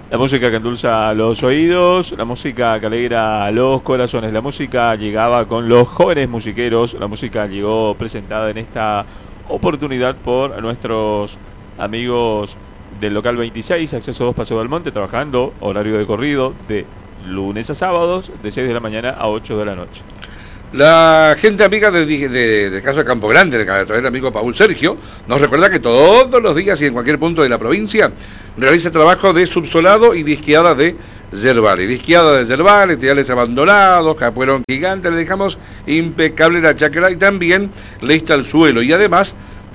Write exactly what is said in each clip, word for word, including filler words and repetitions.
La música que endulza los oídos, la música que alegra los corazones, la música llegaba con los jóvenes musiqueros, la música llegó presentada en esta oportunidad por nuestros amigos del local veintiséis, acceso dos Paseo del Monte, trabajando horario de corrido de lunes a sábados, de seis de la mañana a ocho de la noche. La gente amiga de, de, de Casa Campo Grande, a través del amigo Paul Sergio, nos recuerda que todos los días y en cualquier punto de la provincia realiza trabajo de subsolado y disqueada de yerbales. Disqueada de yerbales, teales abandonados, capuerón gigante, le dejamos impecable la chacra y también lista el suelo. Y además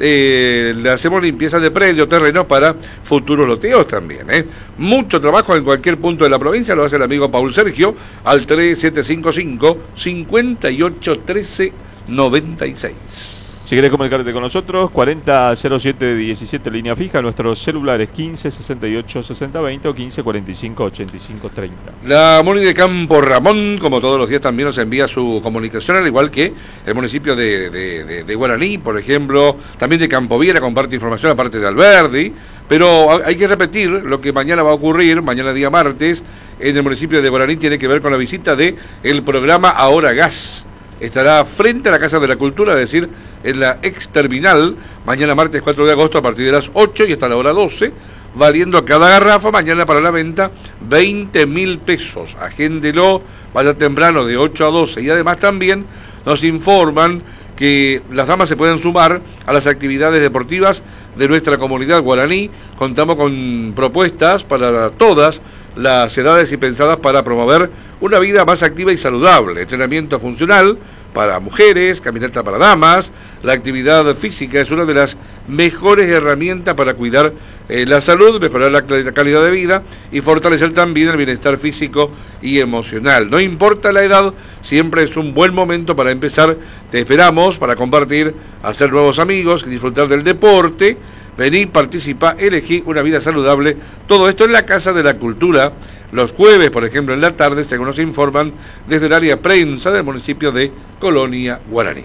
eh, le hacemos limpieza de predio, terrenos para futuros loteos también. ¿eh? Mucho trabajo en cualquier punto de la provincia, lo hace el amigo Paul Sergio al tres siete cinco cinco, cinco ocho uno tres nueve seis. Si querés comunicarte con nosotros, cuarenta cero siete diecisiete, línea fija, nuestros celulares quince sesenta y ocho sesenta veinte o quince cuarenta y cinco ochenta y cinco treinta. La Moni de Campo Ramón, como todos los días, también nos envía su comunicación, al igual que el municipio de, de, de, de Guaraní, por ejemplo, también de Campo Viera, comparte información aparte de Alberdi, pero hay que repetir lo que mañana va a ocurrir, mañana día martes, en el municipio de Guaraní, tiene que ver con la visita de el programa Ahora Gas. Estará frente a la Casa de la Cultura, es decir, en la ex terminal, mañana martes cuatro de agosto a partir de las ocho y hasta la hora doce, valiendo cada garrafa mañana para la venta veinte mil pesos. Agéndelo, vaya temprano de ocho a doce y además también nos informan que las damas se pueden sumar a las actividades deportivas de nuestra comunidad guaraní. Contamos con propuestas para todas las edades y pensadas para promover una vida más activa y saludable. Entrenamiento funcional para mujeres, caminata para damas. La actividad física es una de las mejores herramientas para cuidar eh, la salud, mejorar la, la calidad de vida y fortalecer también el bienestar físico y emocional. No importa la edad, siempre es un buen momento para empezar. Te esperamos para compartir, hacer nuevos amigos, disfrutar del deporte. Vení, participa, elegí una vida saludable. Todo esto en la Casa de la Cultura. Los jueves, por ejemplo, en la tarde, según nos informan desde el área prensa del municipio de Colonia Guaraní.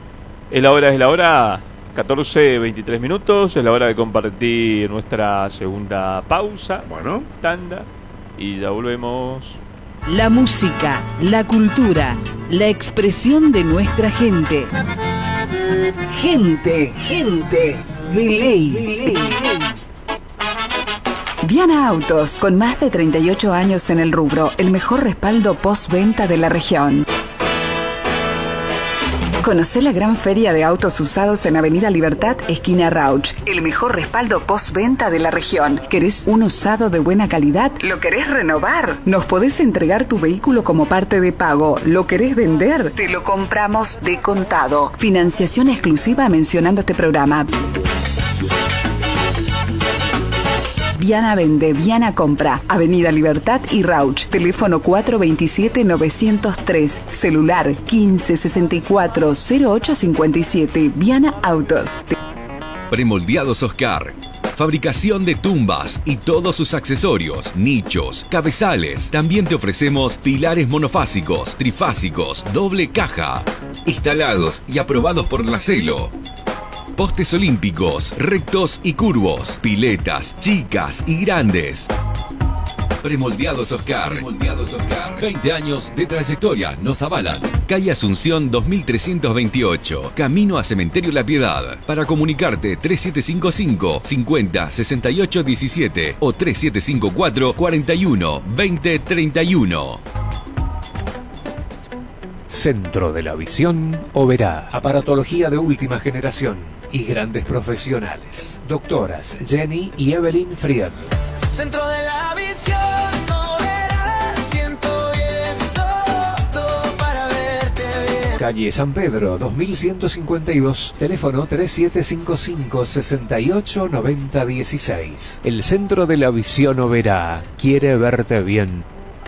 Es la hora, es la hora, catorce veintitrés minutos, es la hora de compartir nuestra segunda pausa, bueno, tanda, y ya volvemos. La música, la cultura, la expresión de nuestra gente. Gente, gente. Relay. Viana Autos, con más de treinta y ocho años en el rubro, el mejor respaldo postventa de la región. Conocé la gran feria de autos usados en Avenida Libertad, esquina Rauch. El mejor respaldo postventa de la región. ¿Querés un usado de buena calidad? ¿Lo querés renovar? Nos podés entregar tu vehículo como parte de pago. ¿Lo querés vender? Te lo compramos de contado. Financiación exclusiva mencionando este programa. Viana vende, Viana compra. Avenida Libertad y Rauch. Teléfono cuatro dos siete nueve cero tres. Celular quince sesenta y cuatro cero ocho cincuenta y siete. Viana Autos. Premoldeados Oscar. Fabricación de tumbas y todos sus accesorios, nichos, cabezales. También te ofrecemos pilares monofásicos, trifásicos, doble caja. Instalados y aprobados por la Celo. Postes olímpicos, rectos y curvos, piletas, chicas y grandes. Premoldeados Oscar. Premoldeados Oscar. veinte años de trayectoria nos avalan. Calle Asunción dos mil trescientos veintiocho, camino a Cementerio La Piedad. Para comunicarte tres siete cinco cinco, cincuenta, sesenta y ocho diecisiete o tres siete cinco cuatro, cuarenta y uno, veinte treinta y uno. Centro de la Visión Oberá. Aparatología de última generación y grandes profesionales. Doctoras Jenny y Evelyn Fried. Centro de la Visión Oberá. Siento bien todo para verte bien. Calle San Pedro dos mil ciento cincuenta y dos. Teléfono tres siete cinco cinco, sesenta y ocho noventa dieciséis. El Centro de la Visión Oberá quiere verte bien.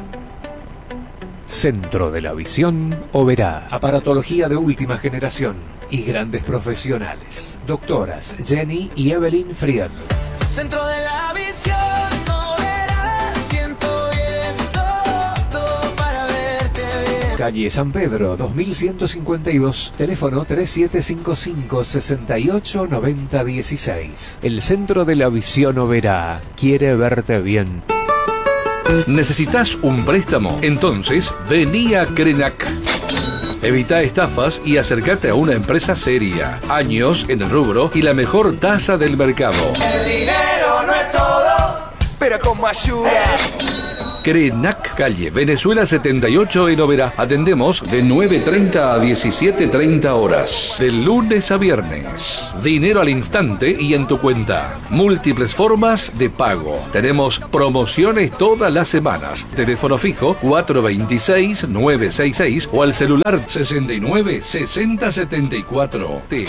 Centro de la Visión Oberá. Aparatología de última generación y grandes profesionales. Doctoras Jenny y Evelyn Fried. Centro de la Visión Oberá. Siento bien todo para verte bien. Calle San Pedro dos mil ciento cincuenta y dos. Teléfono tres siete cinco cinco, sesenta y ocho noventa dieciséis. El Centro de la Visión Oberá quiere verte bien. ¿Necesitas un préstamo? Entonces, vení a Crenac. Evita estafas y acércate a una empresa seria. Años en el rubro y la mejor tasa del mercado. El dinero no es todo, pero como ayuda. Crenac, calle Venezuela setenta y ocho en Oberá. Atendemos de nueve treinta a diecisiete treinta horas. De lunes a viernes. Dinero al instante y en tu cuenta. Múltiples formas de pago. Tenemos promociones todas las semanas. Teléfono fijo cuatro dos seis nueve seis seis o al celular sesenta y nueve sesenta setenta y cuatro. T.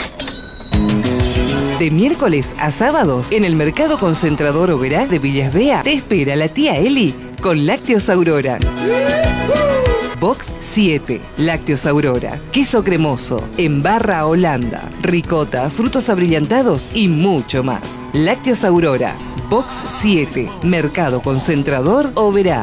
De miércoles a sábados, en el Mercado Concentrador Oberá de Villas Bea, te espera la tía Eli con Lácteos Aurora. Box siete, Lácteos Aurora, queso cremoso, en barra Holanda, ricota, frutos abrillantados y mucho más. Lácteos Aurora, Box siete, Mercado Concentrador Oberá.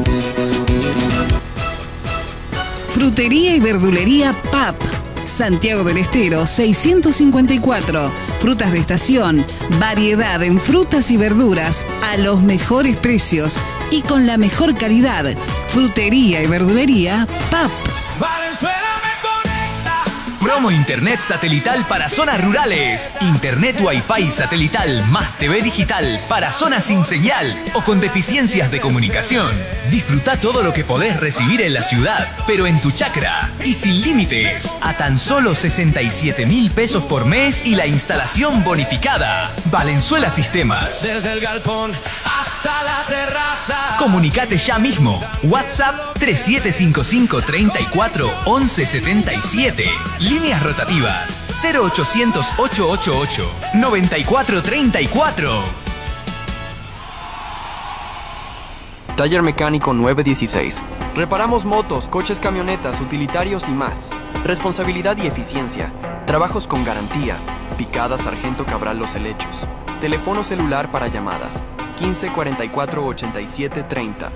Frutería y verdulería P A P. Santiago del Estero seiscientos cincuenta y cuatro. Frutas de estación, variedad en frutas y verduras a los mejores precios y con la mejor calidad. Frutería y verdulería P A P. Valenzuela me conecta. Promo Internet satelital para zonas rurales. Internet Wi-Fi satelital más T V digital para zonas sin señal o con deficiencias de comunicación. Disfruta todo lo que podés recibir en la ciudad, pero en tu chacra y sin límites. A tan solo sesenta y siete mil pesos por mes y la instalación bonificada. Valenzuela Sistemas. Desde el galpón hasta la terraza. Comunicate ya mismo. WhatsApp tres siete cinco cinco, treinta y cuatro, once setenta y siete. Líneas rotativas cero ochocientos, ochocientos ochenta y ocho, noventa y cuatro treinta y cuatro. Taller Mecánico nueve dieciséis. Reparamos motos, coches, camionetas, utilitarios y más. Responsabilidad y eficiencia. Trabajos con garantía. Picada Sargento Cabral Los Helechos. Teléfono celular para llamadas. quince cuarenta y cuatro, ochenta y siete treinta.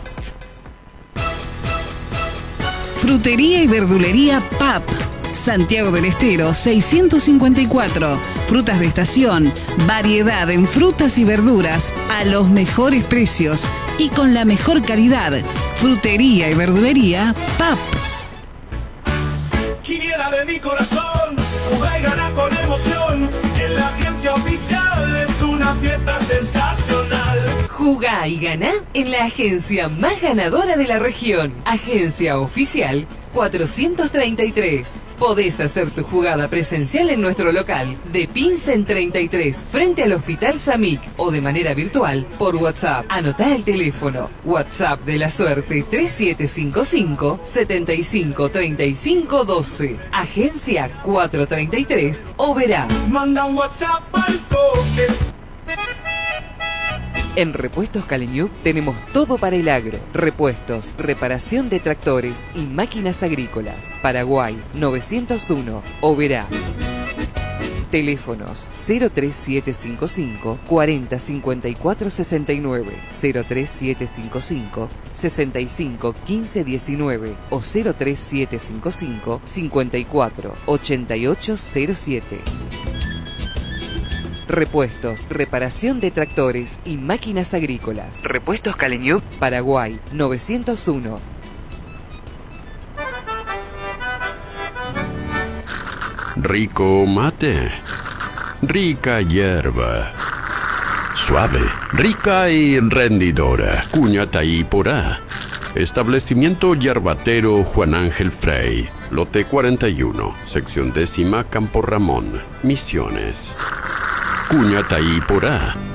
Frutería y verdulería P A P. Santiago del Estero seiscientos cincuenta y cuatro. Frutas de estación, variedad en frutas y verduras a los mejores precios y con la mejor calidad. Frutería y verdulería P A P. Quiniela de mi corazón, juega y gana con emoción. En la agencia oficial es una fiesta sensacional. Jugá y ganá en la agencia más ganadora de la región. Agencia Oficial cuatrocientos treinta y tres. Podés hacer tu jugada presencial en nuestro local de Pinsen treinta y tres, frente al Hospital Samic, o de manera virtual por WhatsApp. Anotá el teléfono. WhatsApp de la suerte tres siete cinco cinco, setenta y cinco, treinta y cinco, doce. Agencia cuatrocientos treinta y tres, Oberá. Manda un WhatsApp al toque. En Repuestos Caleñuc tenemos todo para el agro. Repuestos, reparación de tractores y máquinas agrícolas. Paraguay novecientos uno, Oberá. Teléfonos cero tres siete cinco cinco, cuarenta, cincuenta y cuatro sesenta y nueve, cero tres siete cinco cinco, sesenta y cinco, quince diecinueve o cero tres siete cinco cinco, cincuenta y cuatro, ochenta y ocho cero siete. Repuestos, reparación de tractores y máquinas agrícolas. Repuestos Caleñuc, Paraguay novecientos uno. Rico mate, rica hierba, suave, rica y rendidora. Cuñataí Porá. Establecimiento Yerbatero Juan Ángel Frey, lote cuarenta y uno, sección décima, Campo Ramón, Misiones. Cuñataí Porá.